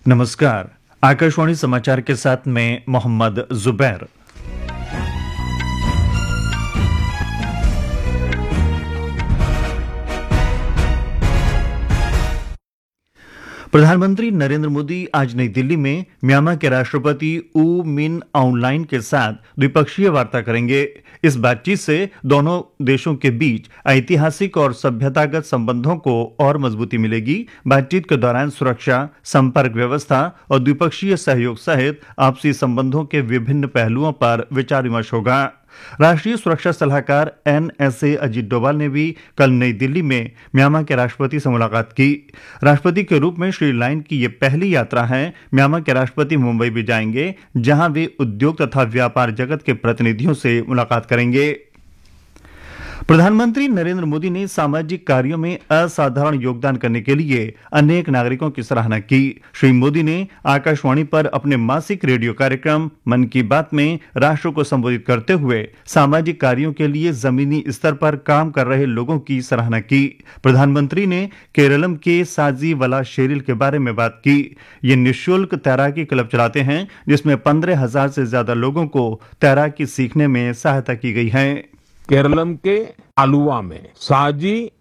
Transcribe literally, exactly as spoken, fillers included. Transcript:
नमस्कार। आकाशवाणी समाचार के साथ मैं मोहम्मद जुबैर। प्रधानमंत्री नरेंद्र मोदी आज नई दिल्ली में म्यांमार के राष्ट्रपति ऊ मिन ऑनलाइन के साथ द्विपक्षीय वार्ता करेंगे। इस बातचीत से दोनों देशों के बीच ऐतिहासिक और सभ्यतागत संबंधों को और मजबूती मिलेगी। बातचीत के दौरान सुरक्षा, संपर्क व्यवस्था और द्विपक्षीय सहयोग सहित आपसी संबंधों के विभिन्न पहलुओं पर विचार विमर्श होगा। राष्ट्रीय सुरक्षा सलाहकार N S A Ajit Doval ने भी कल नई दिल्ली में म्यांमार के राष्ट्रपति से मुलाकात की। राष्ट्रपति के रूप में श्री लाइन की यह पहली यात्रा है। म्यांमार के राष्ट्रपति मुंबई भी जाएंगे, जहां वे उद्योग तथा व्यापार जगत के प्रतिनिधियों से मुलाकात करेंगे। प्रधानमंत्री नरेंद्र मोदी ने सामाजिक कार्यों में असाधारण योगदान करने के लिए अनेक नागरिकों की सराहना की। श्री मोदी ने आकाशवाणी पर अपने मासिक रेडियो कार्यक्रम मन की बात में राष्ट्र को संबोधित करते हुए सामाजिक कार्यों के लिए जमीनी स्तर पर काम कर रहे लोगों की सराहना की। प्रधानमंत्री ने केरलम के साजी वला शेरिल के बारे में बात की। ये निःशुल्क तैराकी क्लब चलाते हैं, जिसमें पंद्रह हजार से ज्यादा लोगों को तैराकी सीखने में सहायता की गई है। केरलम के आलुवा में साजी